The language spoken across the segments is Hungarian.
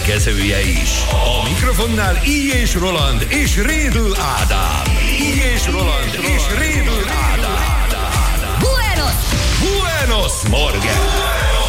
mérgezője is. A mikrofonnál Így és Roland és Rédl Ádám. Így és Roland és Rédl Ádám. Buenos Morgen!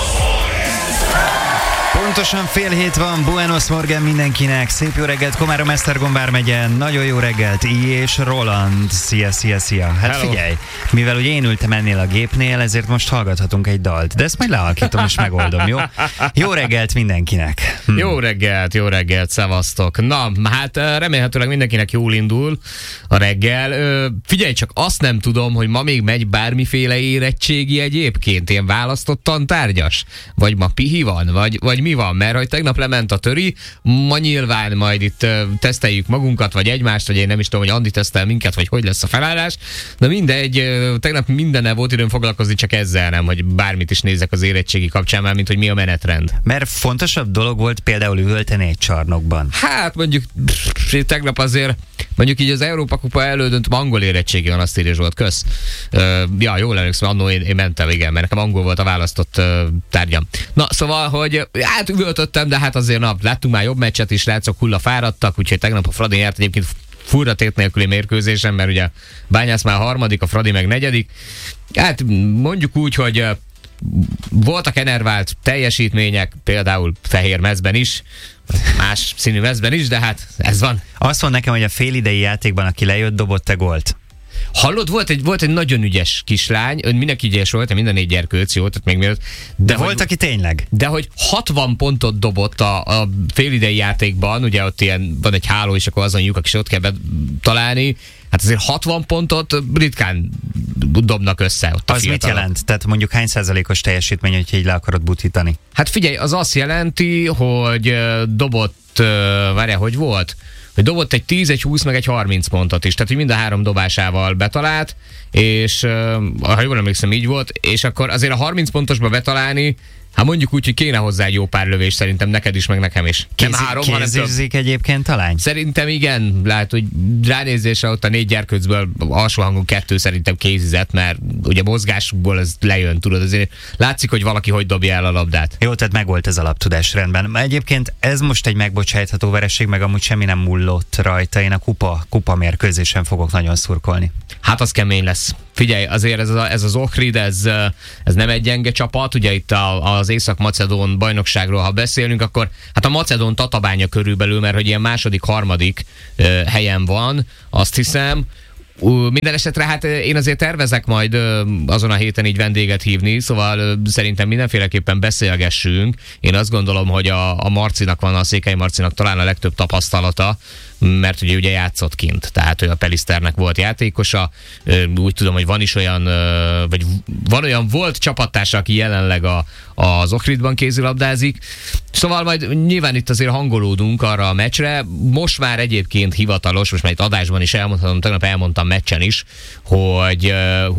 Pontosan 6:30 van, Buenos Morgen mindenkinek, szép jó reggelt, Komárom Esztergom vármegye, nagyon jó reggelt, Így és Roland, szia. Hát hello. Figyelj, mivel ugye én ültem ennél a gépnél, ezért most hallgathatunk egy dalt, de ezt majd lealkítom és megoldom, jó? Jó reggelt mindenkinek! Jó reggelt, szevasztok. Na, hát remélhetőleg mindenkinek jól indul a reggel. Figyelj csak, azt nem tudom, hogy ma még megy bármiféle érettségi egyébként, ilyen választott tantárgyas? Vagy ma pihi van? Vagy mi van? Mert hogy tegnap lement a töri, ma nyilván majd itt teszteljük magunkat, vagy egymást, vagy én nem is tudom, hogy Andi tesztel minket, vagy hogy lesz a felállás. De mindegy, tegnap mindennel volt időm foglalkozni, csak ezzel nem, hogy bármit is nézek az érettségi kapcsán, már mint hogy mi a menetrend. Mert fontosabb dolog volt például üvölteni egy csarnokban. Hát mondjuk tegnap azért, mondjuk így az Európa Kupa elődönt, angol érettségi van, azt írja Zsolt, kösz. Ja, jól emlékszem, annól én mentem, igen, mert nekem angol volt a választott tárgyam. Na, szóval, hogy hát üvöltöttem, de hát azért láttunk már jobb meccset is, srácok hulla fáradtak, úgyhogy tegnap a Fradi járt egyébként furra tét nélküli mérkőzésen, mert ugye Bányász már harmadik, a Fradi meg negyedik. Hát mondjuk úgy, hogy voltak enervált teljesítmények, például fehér mezben is, más színű mezben is, de hát ez van. Azt mond nekem, hogy a félidei játékban, aki lejött, dobott te gólt. Hallod, volt egy nagyon ügyes kislány, mindenki ügyes volt, minden 4 gyerkőc, jó, tehát még mielőtt. De volt, aki tényleg. De hogy 60 pontot dobott a félidei játékban, ugye ott ilyen, van egy háló, és akkor azon lyukak is ott kell találni. Hát azért 60 pontot ritkán dobnak össze ott a Az fiatalok. mit jelent? Tehát mondjuk hány százalékos teljesítmény, hogyha így le akarod butítani? Hát figyelj, az azt jelenti, hogy dobott, várjál, hogy volt? Hogy dobott egy 10, egy 20, meg egy 30 pontot is. Tehát, hogy mind a 3 dobásával betalált, és ha jól emlékszem, így volt, és akkor azért a 30 pontosba betalálni, hát mondjuk úgy, hogy kéne hozzá egy jó pár lövés, szerintem neked is, meg nekem is. Nem 3, hanem több. Kézizzik egyébként a lány? Szerintem igen, lehet, hogy ránézésre ott a 4 gyerkőcből alsó hangon 2 szerintem kézizett, mert ugye mozgásból ez lejön, tudod, azért látszik, hogy valaki hogy dobja el a labdát. Jó, tehát megvolt ez alaptudás, rendben. Egyébként ez most egy megbocsájtható vereség, meg amúgy semmi nem mullott rajta. Én a kupa mérkőzésen fogok nagyon szurkolni. Hát az kemény lesz. Figyelj, azért ez az Ohrid, ez nem egy gyenge csapat, ugye itt az Észak-Macedón bajnokságról, ha beszélünk, akkor hát a Macedón Tatabánya körülbelül, mert hogy ilyen második, harmadik helyen van, azt hiszem. Minden esetre hát én azért tervezek majd azon a héten így vendéget hívni, szóval szerintem mindenféleképpen beszélgessünk. Én azt gondolom, hogy a Marcinak van, a Székely Marcinak talán a legtöbb tapasztalata, mert ugye játszott kint, tehát hogy a Peliszternek volt játékosa, úgy tudom, hogy van is olyan, vagy van olyan volt csapattársa, aki jelenleg az Ohridban kézilabdázik, szóval majd nyilván itt azért hangolódunk arra a meccsre, most már egyébként hivatalos, most már itt adásban is elmondhatom, tegnap elmondtam meccsen is, hogy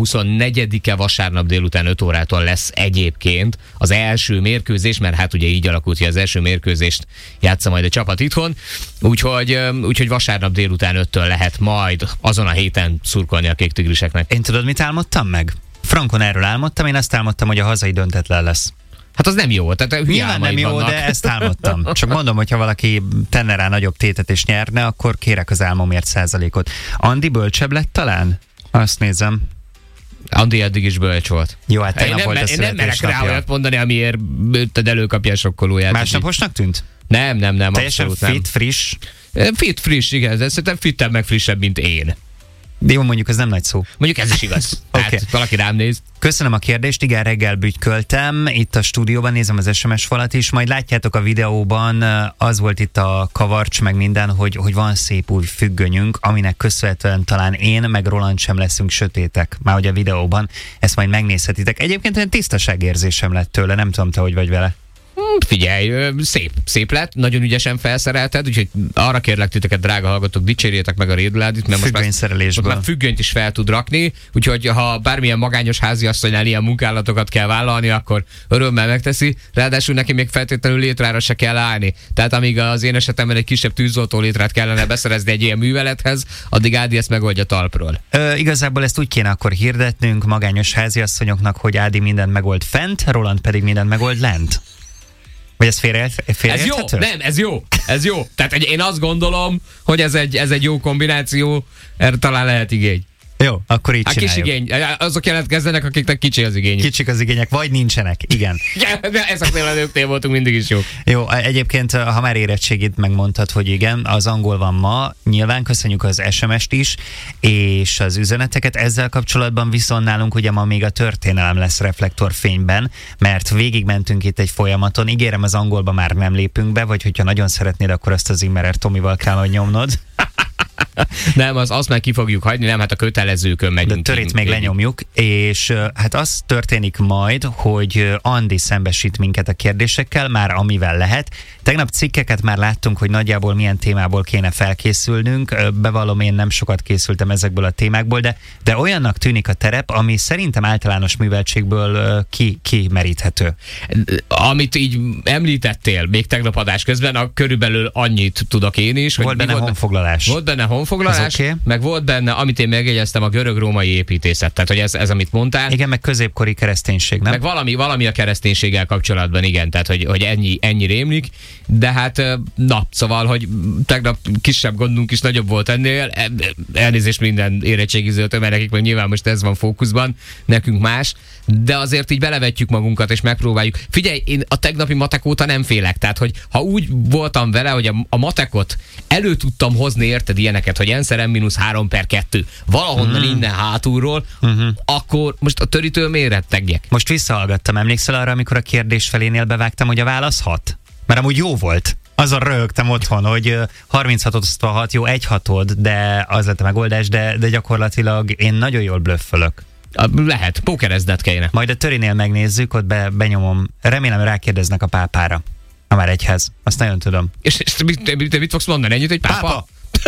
24-e vasárnap délután 5 órától lesz egyébként az első mérkőzés, mert hát ugye így alakult, hogy az első mérkőzést játsza majd a csapat itthon, úgyhogy vasárnap délután 5-től lehet majd azon a héten szurkolni a kék tigriseknek. Én tudod, mit álmodtam meg? Frankon erről álmodtam, én azt álmodtam, hogy a hazai döntetlen lesz. Hát az nem jó, tehát nyilván nem jó, vannak. de ezt álmodtam. Csak mondom, hogyha valaki tenne rá nagyobb tétet és nyerne, akkor kérek az álmomért százalékot. Andi bölcsebb lett talán? Azt nézem. Andi eddig is bölcs volt. Jó, hát tegnap volt a Én nem merek rá születésnapja. olyat mondani, amiért te előkapja a sokkolóját. Másnaposnak tűnt? Nem. Teljesen abszolút fit, friss? Fit, friss, igen. Ez szerintem fittebb, meg frissebb, mint én. De jó, mondjuk ez nem nagy szó. Mondjuk ez is igaz. Oké. Hát valaki rám néz. Köszönöm a kérdést, igen, reggel bütyköltem, itt a stúdióban nézem az SMS falat is, majd látjátok a videóban, az volt itt a kavarcs, meg minden, hogy van szép új függönyünk, aminek köszönhetően talán én, meg Roland sem leszünk sötétek, már hogy a videóban, ezt majd megnézhetitek. Egyébként olyan tisztaságérzésem lett tőle, nem tudom, te hogy vagy vele. Figyelj, szép lett, nagyon ügyesen felszerelted, úgyhogy arra kérlek titeket, drága hallgatók, dicsérjétek meg a Rédládit, mert most már függönyt is fel tud rakni, úgyhogy ha bármilyen magányos háziasszonynál ilyen munkálatokat kell vállalni, akkor örömmel megteszi, ráadásul neki még feltétlenül létrára se kell állni. Tehát amíg az én esetemben egy kisebb tűzoltó létrát kellene beszerezni egy ilyen művelethez, addig Ádi ezt megoldja talpról. Igazából ezt úgy kéne akkor hirdetnünk magányos háziasszonyoknak, hogy Ádi mindent megold fent, Roland pedig mindent megold lent. Vagy ez félreérthető? Ez jó. Tehát én azt gondolom, hogy ez egy jó kombináció, erre talán lehet igény. Jó, akkor így csináljuk. Kis igény. Azok jelentkezzenek, akiknek kicsi az igény. Kicsik az igények, vagy nincsenek, igen. Ezeknél a nőknél voltunk mindig is jók. Jó, egyébként, ha már érettségit megmondtad, hogy igen, az angol van ma, nyilván köszönjük az SMS-t is, és az üzeneteket. Ezzel kapcsolatban viszont nálunk ugye ma még a történelem lesz reflektorfényben, mert végigmentünk itt egy folyamaton. Ígérem, az angolba már nem lépünk be, vagy hogyha nagyon szeretnéd, akkor azt az Immerer Tomival kell, hogy nyomnod. Nem, azt már ki fogjuk hagyni, nem, hát a kötelezőkön megyünk. De törét még lenyomjuk, és hát az történik majd, hogy Andi szembesít minket a kérdésekkel, már amivel lehet. Tegnap cikkeket már láttunk, hogy nagyjából milyen témából kéne felkészülnünk. Bevallom, én nem sokat készültem ezekből a témákból, de olyannak tűnik a terep, ami szerintem általános műveltségből kimeríthető. Amit így említettél még tegnap adás közben, körülbelül annyit tudok én is. Hogy volt benne honfoglalás. Volt benne honfoglalás, okay. Meg volt benne, amit én megjegyeztem, a görög-római építészet. Tehát, hogy ez amit mondtál. Igen, meg középkori kereszténység, nem? Meg valami a kereszténységgel kapcsolatban, igen, tehát, hogy ennyi rémlik. De hát, na, szóval, hogy tegnap kisebb gondunk is nagyobb volt ennél. Elnézést minden érettségizőtől, mert nekik meg nyilván most ez van fókuszban, nekünk más. De azért így belevetjük magunkat, és megpróbáljuk. Figyelj, én a tegnapi matek óta nem félek. Tehát, hogy ha úgy voltam vele, hogy a matekot elő tudtam hozni, érted ilyeneket, hogy n-3/2 valahonnan innen hátulról, akkor most a törítől miért rettegjek? Most visszahallgattam, emlékszel arra, amikor a kérdés felénél bevágtam, hogy a válasz 6? Mert amúgy jó volt. Azon röhögtem otthon, hogy 36-ot osztva 6, jó, 1/6, de az lett a megoldás, de gyakorlatilag én nagyon jól blöffölök. Lehet, pókerezned kéne. Majd a törinél megnézzük, ott benyomom. Remélem rákérdeznek a pápára. Ha már egyház. Azt nagyon tudom. És te mit fogsz mondani? Ennyit, hogy pápa?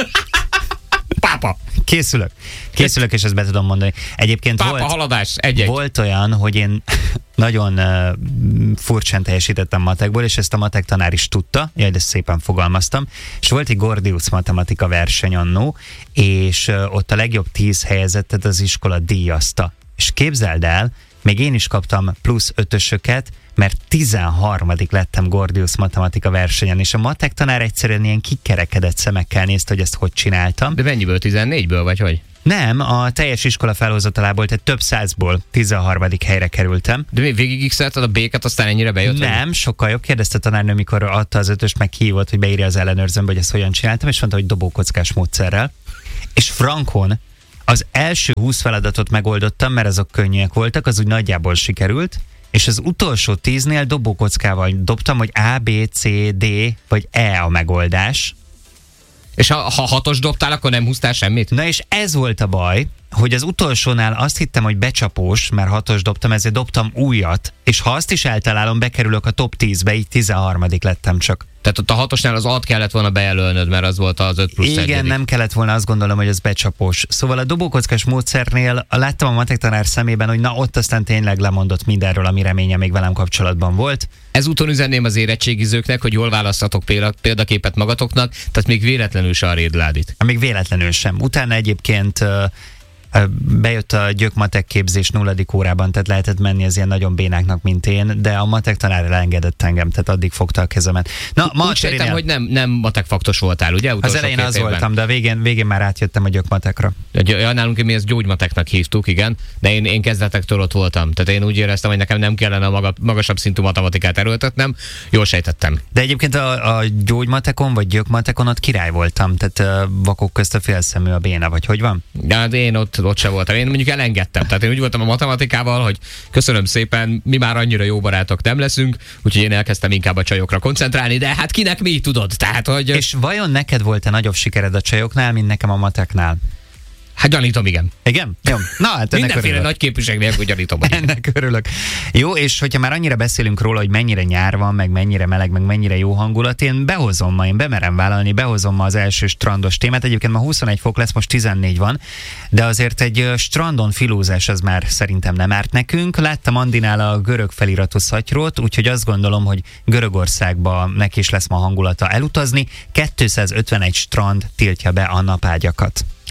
Pápa. Készülök, és ezt be tudom mondani. Egyébként pápa haladás, volt olyan, hogy én nagyon furcsán teljesítettem matekból, és ezt a matek tanár is tudta, de szépen fogalmaztam, és volt egy Gordius matematika verseny annó, és ott a legjobb 10 helyezettet az iskola díjazta. És képzeld el, még én is kaptam plusz 5-ösöket, mert 13. lettem Gordius matematika versenyen, és a matek tanár egyszerűen ilyen kikerekedett szemekkel nézte, hogy ezt hogy csináltam. De mennyiből? 14-ből, vagy hogy? Nem, a teljes iskola felhozatalából, tehát több 100-ból 13. helyre kerültem. De még végig x-elted a B-ket, aztán ennyire bejött? Nem, sokkal jobb. Kérdezte a tanárnő, mikor adta az 5-öst, meg hívott, hogy beírja az ellenőrzőmbe, hogy ezt hogyan csináltam, és mondta, hogy dobókockás módszerrel. És frankon az első 20 feladatot megoldottam, mert azok könnyűek voltak, az úgy nagyjából sikerült, és az utolsó 10-nél dobókockával dobtam, hogy A, B, C, D vagy E a megoldás. És ha 6-os dobtál, akkor nem húztál semmit? Na és ez volt a baj, hogy az utolsónál azt hittem, hogy becsapós, mert 6-os dobtam, ezért dobtam újat, és ha azt is eltalálom, bekerülök a top 10-be, így 13. lettem csak. Tehát ott a 6-osnál az alt kellett volna bejelölnöd, mert az volt az 5 plusz 1. Igen, nem kellett volna, azt gondolom, hogy az becsapós. Szóval a dobókockás módszernél láttam a matek tanár szemében, hogy na ott aztán tényleg lemondott mindenről, ami reménye még velem kapcsolatban volt. Ezúton üzenném az érettségizőknek, hogy jól választatok példaképet magatoknak, tehát még véletlenül se a rédládit. Még véletlenül sem. Utána egyébként bejött a gyökmatek képzés 0. órában, tehát lehetett menni az ilyen nagyon bénáknak, mint én, de a matek tanár elengedett engem, tehát addig fogta a kezemet. Na, ma úgy sejtem, hogy nem matekfaktos voltál, ugye? Az elején az voltam, de a végén már átjöttem a gyökmatekra. Ja, nálunk mi ezt gyógymateknak hívtuk, igen, de én kezdetektől ott voltam. Tehát én úgy éreztem, hogy nekem nem kellene a magasabb szintű matematikát erőltetnem, jól sejtettem. De egyébként a gyógymatekon vagy gyökmatekon ott király voltam, tehát vakok közt a félszemű a béna, vagy hogy van? Ja, de én ott se voltam. Én mondjuk elengedtem. Tehát én úgy voltam a matematikával, hogy köszönöm szépen, mi már annyira jó barátok nem leszünk, úgyhogy én elkezdtem inkább a csajokra koncentrálni, de hát kinek mi tudod? Tehát, hogy... És vajon neked volt-e nagyobb sikered a csajoknál, mint nekem a mateknál? Hát gyanítom, igen. Igen? Jó. Na, hát mindenféle nagy képviség nélkül gyanítom. Ennek örülök. Jó, és hogyha már annyira beszélünk róla, hogy mennyire nyár van, meg mennyire meleg, meg mennyire jó hangulat, én bemerem vállalni, behozom ma az első strandos témát. Egyébként ma 21 fok lesz, most 14 van, de azért egy strandon filózás az már szerintem nem árt nekünk. Láttam Andinál a görög feliratú szatyrót, úgyhogy azt gondolom, hogy Görögországba neki is lesz ma hangulata elutazni. 251 strand tiltja be a napágyakat.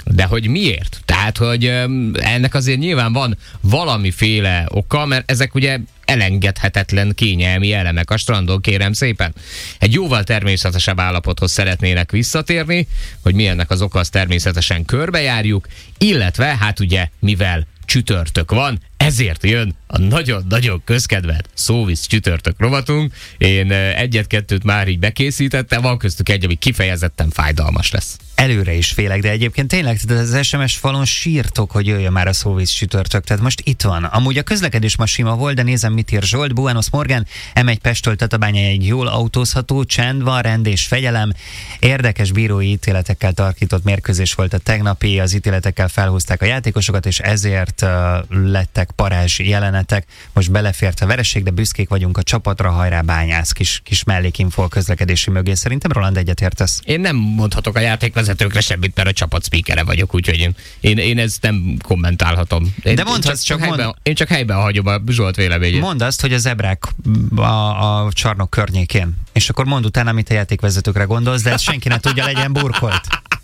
De hogy miért? Tehát, hogy ennek azért nyilván van valamiféle oka, mert ezek ugye elengedhetetlen kényelmi elemek a strandon, kérem szépen. Egy jóval természetesebb állapothoz szeretnének visszatérni, hogy mi ennek az oka, azt természetesen körbejárjuk, illetve hát ugye, mivel csütörtök van, ezért jön a nagyon-nagyon közkedvelt szóvisz csütörtök rovatunk. Én egyet-kettőt már így bekészítettem, van köztük egy, ami kifejezetten fájdalmas lesz. Előre is félek, de egyébként tényleg az SMS falon sírtok, hogy jöjjön már a szóvíz csütörtök, tehát most itt van. Amúgy a közlekedés ma sima volt, de nézem, mit ír Zsolt. Buenos Morgan, M1 Pesttől Tatabányáig jól autózható, csend van, rend és fegyelem. Érdekes bírói ítéletekkel tarkított mérkőzés volt a tegnapi, az ítéletekkel felhúzták a játékosokat, és ezért lettek parázs jelenetek. Most belefért a vereség, de büszkék vagyunk a csapatra, hajrá Bányász, kis mellékinfo a közlekedési mögé. Szerintem Roland egyetértesz. Én nem mondhatok a játékvezetőkre semmit, mert a csapat speakere vagyok, úgyhogy én ezt nem kommentálhatom. De mondhatsz, én csak helyben hagyom a Zsolt véleményét. Mondd azt, hogy a zebrák a csarnok környékén. És akkor mondd utána, amit a játékvezetőkre gondolsz, de ezt senki ne tudja, legyen burkolt.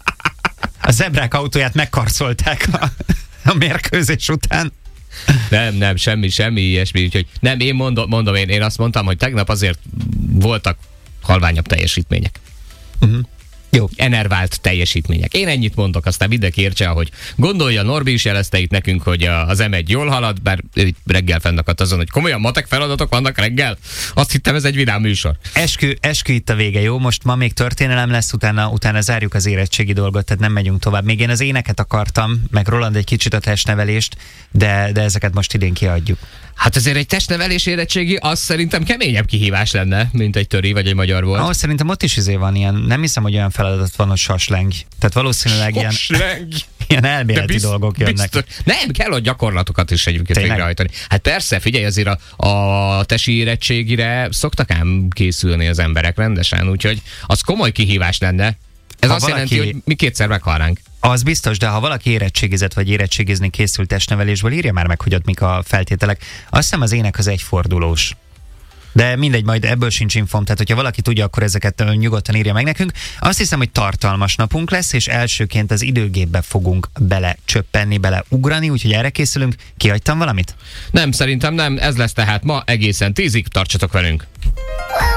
A zebrák autóját megkarcolták a mérkőzés után. Nem, semmi ilyesmi, úgyhogy nem, én mondom, én azt mondtam, hogy tegnap azért voltak halványabb teljesítmények. Jó. Enervált teljesítmények. Én ennyit mondok, aztán mindenki értse, ahogy gondolja. Norbi is jelezte itt nekünk, hogy az M1 jól halad, bár ő reggel fennakadt azon, hogy komolyan matek feladatok vannak reggel. Azt hittem, ez egy vidám műsor. Eskü itt a vége, jó? Most ma még történelem lesz, utána zárjuk az érettségi dolgot, tehát nem megyünk tovább. Még én az éneket akartam, meg Roland egy kicsit a testnevelést, de ezeket most idén kiadjuk. Hát azért egy testnevelés érettségi, az szerintem keményebb kihívás lenne, mint egy töri vagy egy magyar volt. Ahhoz szerintem ott is van ilyen, nem hiszem, hogy olyan feladat van, hogy sasleng. Tehát valószínűleg ilyen elméleti dolgok jönnek. Biztos. Nem, kell a gyakorlatokat is egyébként végrehajtani. Hát persze, figyelj, azért a tesi érettségire szoktak ám készülni az emberek rendesen, úgyhogy az komoly kihívás lenne. Ez azt jelenti, hogy mi kétszer meghalnánk. Az biztos, de ha valaki érettségizett vagy érettségizni készült testnevelésből, írja már meg, hogy ott mik a feltételek. Azt hiszem az ének az egyfordulós. De mindegy, majd ebből sincs infom, tehát hogyha valaki tudja, akkor ezeket nyugodtan írja meg nekünk. Azt hiszem, hogy tartalmas napunk lesz, és elsőként az időgépbe fogunk belecsöppenni, beleugrani, úgyhogy erre készülünk. Kihagytam valamit? Nem, szerintem nem. Ez lesz tehát ma egészen 10-ig. Tartsatok velünk!